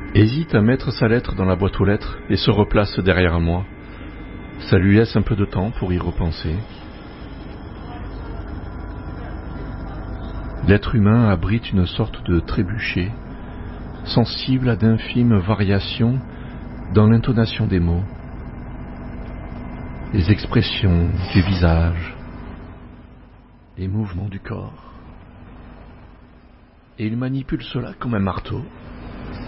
hésite à mettre sa lettre dans la boîte aux lettres et se replace derrière moi. Ça lui laisse un peu de temps pour y repenser. L'être humain abrite une sorte de trébuchet, sensible à d'infimes variations dans l'intonation des mots, les expressions du visage, les mouvements du corps. Et il manipule cela comme un marteau,